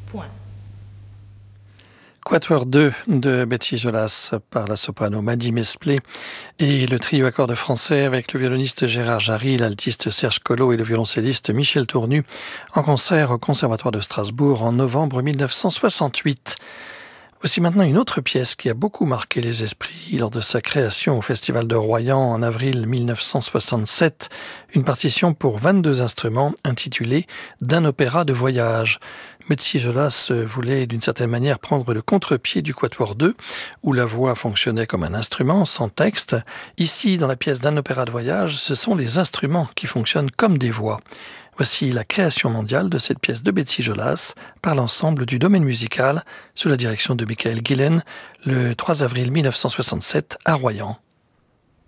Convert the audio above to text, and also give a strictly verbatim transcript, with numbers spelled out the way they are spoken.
Point. Quatuor deux de Betsy Jolas par la soprano Maddy Mesplé et le trio à cordes français avec le violoniste Gérard Jarry, l'altiste Serge Collot et le violoncelliste Michel Tournu en concert au Conservatoire de Strasbourg en novembre mille neuf cent soixante-huit. Voici maintenant une autre pièce qui a beaucoup marqué les esprits lors de sa création au Festival de Royan en avril mille neuf cent soixante-sept, une partition pour vingt-deux instruments intitulée « D'un opéra de voyage ». Betsy Jolas voulait d'une certaine manière prendre le contre-pied du Quatuor deux, où la voix fonctionnait comme un instrument sans texte. Ici, dans la pièce d'un opéra de voyage, ce sont les instruments qui fonctionnent comme des voix. Voici la création mondiale de cette pièce de Betsy Jolas par l'ensemble du domaine musical sous la direction de Michael Gillen le trois avril mille neuf cent soixante-sept à Royan.